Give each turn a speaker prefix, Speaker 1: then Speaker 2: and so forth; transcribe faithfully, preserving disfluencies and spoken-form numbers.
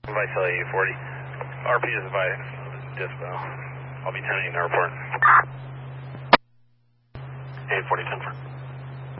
Speaker 1: Vice L A forty. R P is by Dispo. I'll be turning to airport. eight forty, ten four.